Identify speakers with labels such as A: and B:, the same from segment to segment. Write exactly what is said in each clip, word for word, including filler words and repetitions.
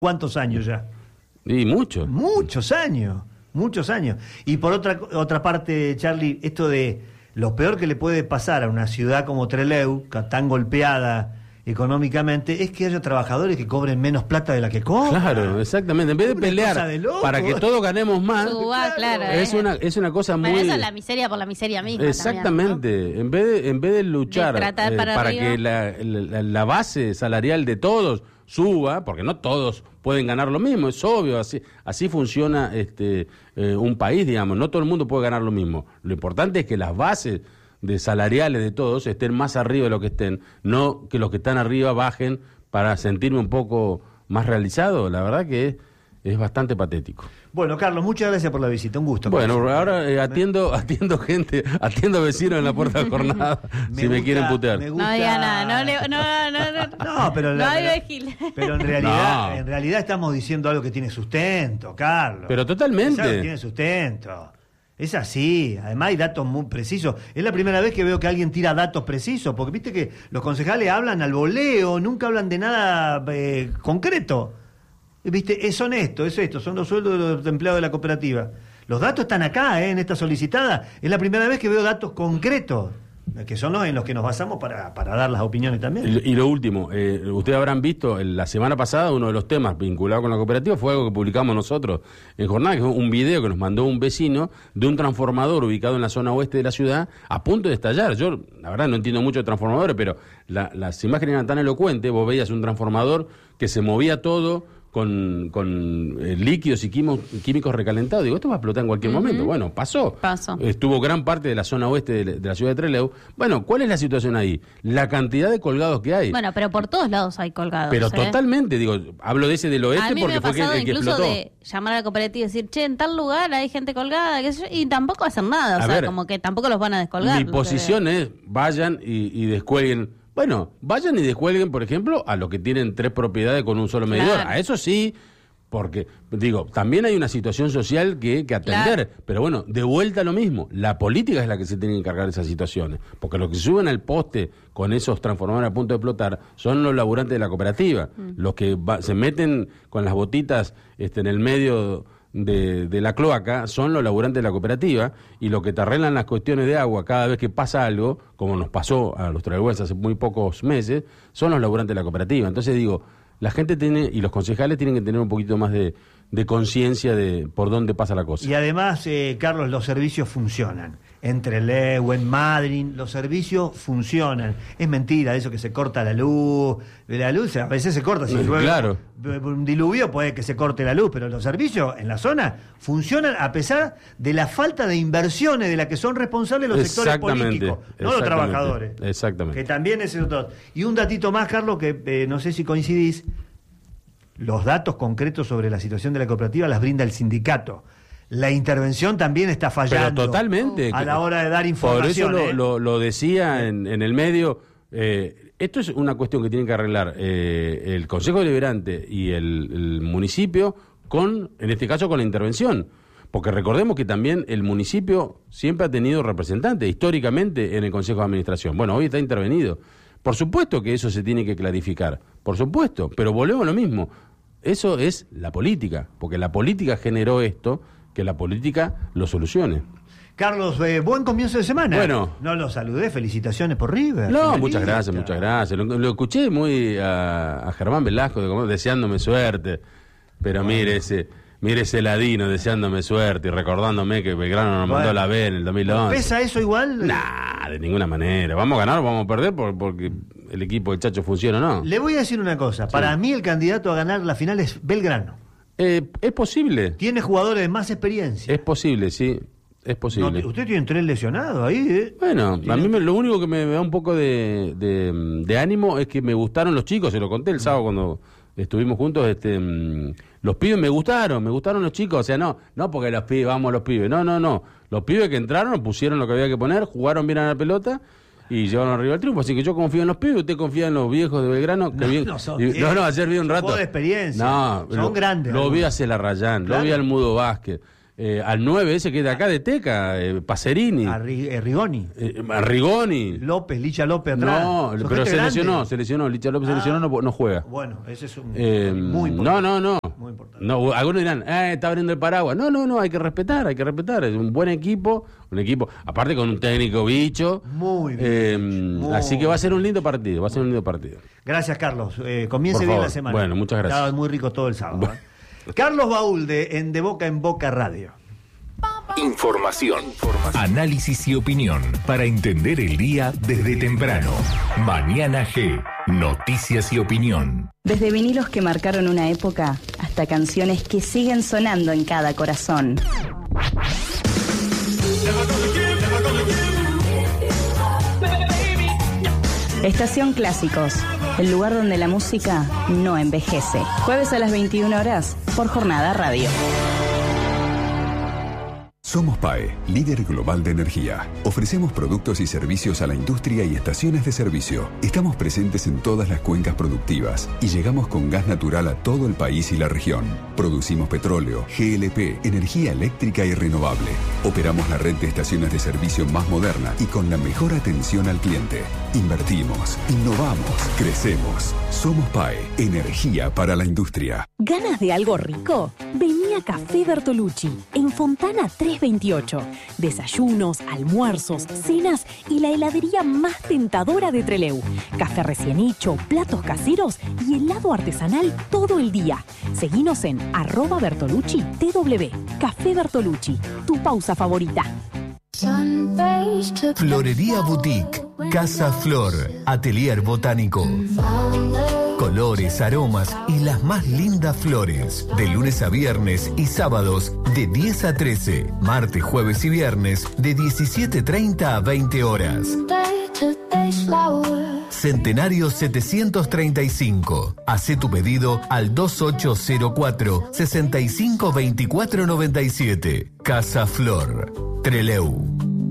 A: ¿Cuántos años ya?
B: Y muchos.
A: Muchos años, muchos años. Y por otra, otra parte, Charlie, esto de lo peor que le puede pasar a una ciudad como Trelew, tan golpeada económicamente, es que haya trabajadores que cobren menos plata de la que cobran.
B: Claro, exactamente. En vez de
A: Una
B: pelear
A: cosa de loco.
B: para que todos ganemos más,
C: Suba, claro,
B: es
C: eh.
B: una es una cosa muy...
C: Bueno, eso es la miseria por la miseria misma.
B: Exactamente.
C: También, ¿no?
B: En vez de en vez de luchar
C: De tratar
B: eh,
C: para
B: para
C: arriba.
B: que la, la, la base salarial de todos suba, porque no todos pueden ganar lo mismo, es obvio, así así funciona este eh, un país, digamos, no todo el mundo puede ganar lo mismo. Lo importante es que las bases de salariales de todos estén más arriba de lo que estén, no que los que están arriba bajen para sentirme un poco más realizado. La verdad que es, es bastante patético.
A: Bueno, Carlos, muchas gracias por la visita, un gusto.
B: Bueno, ahora eh, atiendo atiendo gente, atiendo vecinos en la puerta de jornada,
A: Me
B: si me
A: gusta-
B: quieren putear.
A: me gusta-
C: No diga nada, no, le, no, no, no.
A: No, pero,
C: No
A: la-
C: hay
A: pero-
C: vigil.
A: pero en realidad,
B: No.
A: en realidad estamos diciendo algo que tiene sustento, Carlos.
B: Pero totalmente.
A: Es algo que tiene sustento. Es así, además hay datos muy precisos. Es la primera vez que veo que alguien tira datos precisos, porque viste que los concejales hablan al voleo, nunca hablan de nada eh, concreto. Viste, es honesto, es esto, son los sueldos de los empleados de la cooperativa. Los datos están acá, eh, en esta solicitada. Es la primera vez que veo datos concretos, que son los en los que nos basamos para, para dar las opiniones también.
B: Y, y lo último, eh, ustedes habrán visto, el- la semana pasada uno de los temas vinculados con la cooperativa fue algo que publicamos nosotros en Jornada, que fue un video que nos mandó un vecino de un transformador ubicado en la zona oeste de la ciudad a punto de estallar. Yo, la verdad, no entiendo mucho de transformadores, pero la- las imágenes eran tan elocuentes. Vos veías un transformador que se movía todo con, con eh, líquidos y quimo- químicos recalentados. Digo, esto va a explotar en cualquier
C: Ujú.
B: momento. Bueno, pasó.
C: Pasó.
B: Estuvo gran parte de la zona oeste de, de la ciudad de Trelew. Bueno, ¿cuál es la situación ahí? La cantidad de colgados que hay.
C: Bueno, pero por todos lados hay colgados.
B: Pero
C: ¿eh?
B: totalmente, digo, hablo de ese del oeste
C: A mí me
B: porque
C: ha
B: fue que,
C: pasado
B: el que
C: incluso
B: explotó.
C: de llamar a la cooperativa y decir, che, en tal lugar hay gente colgada, qué sé yo, y tampoco hacen nada, o
B: A
C: sea,
B: ver,
C: como que tampoco los van a descolgar.
B: Mi
C: lo que
B: posición
C: veo.
B: es, vayan y, y descuelguen. Bueno, vayan y descuelguen, por ejemplo, a los que tienen tres propiedades con un solo medidor.
C: Claro.
B: A eso sí, porque, digo, también hay una situación social que, que atender.
C: Claro.
B: Pero bueno, de vuelta a lo mismo. La política es la que se tiene que encargar de esas situaciones. Porque los que suben al poste con esos transformadores a punto de explotar son los laburantes de la cooperativa.
C: Mm.
B: Los que va- se meten con las botitas este, en el medio de, de la cloaca son los laburantes de la cooperativa, y lo que te arreglan las cuestiones de agua cada vez que pasa algo, como nos pasó a los trelewenses hace muy pocos meses, son los laburantes de la cooperativa. Entonces digo, la gente tiene, y los concejales tienen que tener un poquito más de, de conciencia de por dónde pasa la cosa.
A: Y además, eh, Carlos, los servicios funcionan. En Trelew, en Madryn, los servicios funcionan. Es mentira eso que se corta la luz. La luz a veces se corta. Si
B: Eh,
A: llueve
B: claro.
A: un diluvio puede que se corte la luz, pero los servicios en la zona funcionan a pesar de la falta de inversiones de las que son responsables los sectores
B: Exactamente,
A: políticos, no los
B: exactamente,
A: trabajadores.
B: exactamente.
A: Que también es otro. Y un datito más, Carlos, que eh, no sé si coincidís. Los datos concretos sobre la situación de la cooperativa las brinda el sindicato. La intervención también está fallando.
B: Pero totalmente.
A: A la hora de dar
B: Por
A: información.
B: eso lo,
A: ¿eh?
B: lo, lo decía en, en el medio. Eh, esto es una cuestión que tienen que arreglar eh, el Consejo Deliberante y el, el municipio con, en este caso, con la intervención. Porque recordemos que también el municipio siempre ha tenido representantes históricamente en el Consejo de Administración. Bueno, hoy está intervenido. Por supuesto que eso se tiene que clarificar, por supuesto, pero volvemos a lo mismo. Eso es la política, porque la política generó esto, que la política lo solucione.
A: Carlos, eh, buen comienzo de semana.
B: Bueno.
A: No lo saludé, felicitaciones por River.
B: No,
A: Finalista.
B: muchas gracias, muchas gracias. Lo, lo escuché muy a, a Germán Velasco de como deseándome suerte, pero
A: Bueno.
B: mire ese, mire ese ladino deseándome suerte y recordándome que Belgrano nos mandó
A: Bueno.
B: la B en el dos mil once.
A: ¿Pesa eso igual?
B: Nah, de ninguna manera. Vamos a ganar o vamos a perder por, porque el equipo del Chacho funciona o no.
A: Le voy a decir una cosa. Para mí el candidato a ganar la final es Belgrano.
B: Eh, es posible,
A: Tiene jugadores de más experiencia.
B: es posible, sí, es posible.
A: No, usted tiene tres lesionados ahí, ¿eh?
B: Bueno, a
A: Tiene-
B: mí me- lo único que me, me da un poco de, de, de ánimo es que me gustaron los chicos, se lo conté el sábado cuando estuvimos juntos, este mm, los pibes me gustaron, me gustaron los chicos, o sea, no, no porque los pibes, vamos los pibes, no, no, no, los pibes que entraron pusieron lo que había que poner, jugaron bien a la pelota y llevaron arriba el triunfo, así que yo confío en los pibes, usted confía en los viejos de Belgrano, que
A: No,
B: bien,
A: no son
B: y-
A: viejos,
B: no, no, ayer vi un
A: son
B: rato.
A: jugadores de experiencia,
B: No,
A: son
B: lo,
A: grandes
B: Lo vi
A: algunos.
B: a Celarrayán,
A: Claro.
B: lo vi al Mudo Vázquez. eh, al nueve ese que es de acá de Teca, eh, Pacerini,
A: Arri- eh, Rigoni,
B: eh, Rigoni.
A: López, Licha López atrás.
B: No,
A: Son
B: pero
A: gente
B: se lesionó,
A: grande.
B: se lesionó. Licha López
A: Ah.
B: se lesionó, no, no juega.
A: Bueno, ese es un
B: Eh,
A: muy importante.
B: no, no, no.
A: Muy importante.
B: No, algunos dirán, eh, está abriendo el paraguas. No, no, no, hay que respetar, hay que respetar. Es un buen equipo, un equipo, aparte con un técnico bicho.
A: Muy bien,
B: Eh,
A: muy
B: así que va a ser un lindo partido, va a ser un lindo partido.
A: Gracias, Carlos. Eh, comience
B: Por
A: bien
B: favor.
A: la semana.
B: Bueno, muchas gracias.
A: Estaba muy rico todo el sábado. ¿eh? Carlos Baúlde en De Boca en Boca Radio.
D: Información, análisis y opinión para entender el día desde temprano. Mañana G, noticias y opinión.
E: Desde vinilos que marcaron una época hasta canciones que siguen sonando en cada corazón. Estación Clásicos, el lugar donde la música no envejece. Jueves a las veintiuna horas por Jornada Radio.
F: Somos P A E, líder global de energía. Ofrecemos productos y servicios a la industria y estaciones de servicio. Estamos presentes en todas las cuencas productivas y llegamos con gas natural a todo el país y la región. Producimos petróleo, G L P, energía eléctrica y renovable. Operamos la red de estaciones de servicio más moderna y con la mejor atención al cliente. Invertimos, innovamos, crecemos. Somos P A E, energía para la industria.
G: ¿Ganas de algo rico? Vení a Café Bertolucci, en Fontana trescientos veintiocho. Desayunos, almuerzos, cenas y la heladería más tentadora de Trelew. Café recién hecho, platos caseros y helado artesanal todo el día. Seguinos en arroba Bertolucci T W. Café Bertolucci, tu pausa favorita.
D: Florería Boutique, Casa Flor, Atelier Botánico. Colores, aromas y las más lindas flores. De lunes a viernes y sábados de diez a trece. Martes, jueves y viernes de diecisiete treinta a veinte horas. Centenario setecientos treinta y cinco. Hacé tu pedido al dos ocho cero cuatro, seis cinco dos cuatro nueve siete. Casa Flor, Trelew.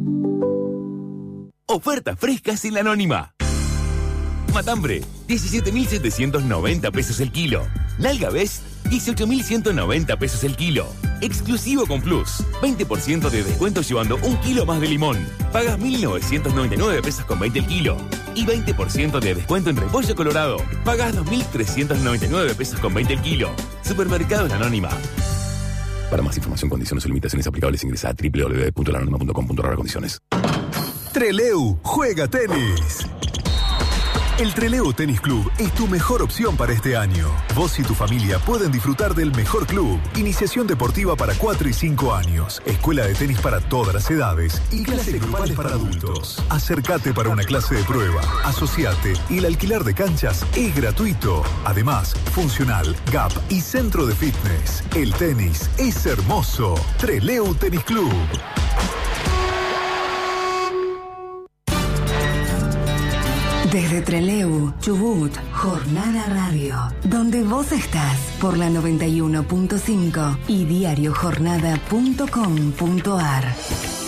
H: Ofertas frescas en la Anónima. Matambre, diecisiete mil setecientos noventa pesos el kilo. Nalga Best, dieciocho mil ciento noventa pesos el kilo. Exclusivo con Plus, veinte por ciento de descuento llevando un kilo más de limón. Pagas mil novecientos noventa y nueve pesos con veinte el kilo. Y veinte por ciento de descuento en repollo colorado. Pagas dos mil trescientos noventa y nueve pesos con veinte el kilo. Supermercados La Anónima. Para más información, condiciones o limitaciones aplicables, ingresa a doble u doble u doble u punto la anónima punto com punto r condiciones.
F: Trelew juega tenis. El Trelew Tenis Club es tu mejor opción para este año. Vos y tu familia pueden disfrutar del mejor club. Iniciación deportiva para cuatro y cinco años. Escuela de tenis para todas las edades. Y clases grupales para adultos. Acércate para una clase de prueba. Asociate y el alquiler de canchas es gratuito. Además, funcional, gap y centro de fitness. El tenis es hermoso. Trelew Tenis Club.
I: Desde Trelew, Chubut, Jornada Radio, donde vos estás por la noventa y uno punto cinco y diario jornada punto com punto ar.